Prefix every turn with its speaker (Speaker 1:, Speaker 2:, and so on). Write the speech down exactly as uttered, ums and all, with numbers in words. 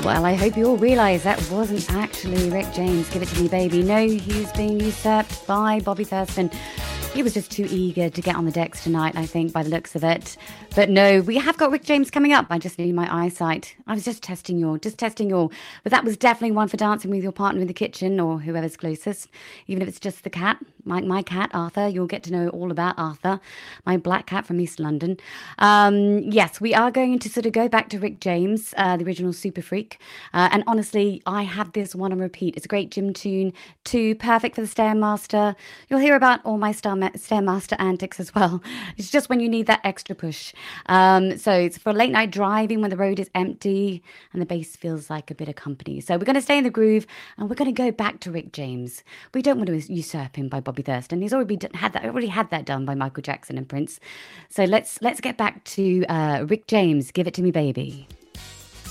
Speaker 1: Well, I hope you all realise that wasn't actually Rick James. Give it to me, baby. No, he's being usurped by Bobby Thurston. He was just too eager to get on the decks tonight, I think, by the looks of it. But no, we have got Rick James coming up. I just need my eyesight. I was just testing your, just testing your. But that was definitely one for dancing with your partner in the kitchen or whoever's closest, even if it's just the cat. My, my cat, Arthur. You'll get to know all about Arthur, my black cat from East London. Um, yes, we are going to sort of go back to Rick James, uh, the original Super Freak. Uh, and honestly, I have this one on repeat. It's a great gym tune, too perfect for the Stairmaster. You'll hear about all my Star Stairmaster antics as well. It's just when you need that extra push. Um, so it's for late night driving when the road is empty and the bass feels like a bit of company. So we're going to stay in the groove and we're going to go back to Rick James. We don't want to usurp him by Bobby Thurston. He's already done, had that already had that done by Michael Jackson and Prince. So let's let's get back to uh, Rick James. Give it to me, baby.